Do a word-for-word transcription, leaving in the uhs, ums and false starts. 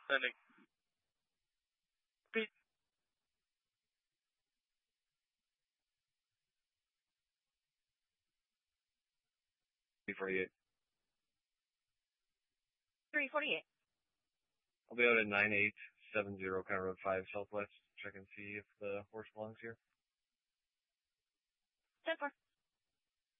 Sending. Repeat. three forty-eight. three forty-eight. I'll be out at nine eight seven zero County Road five Southwest. Check and see if the horse belongs here. ten four.